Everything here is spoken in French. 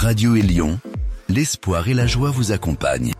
Radio Élion, l'espoir et la joie vous accompagnent.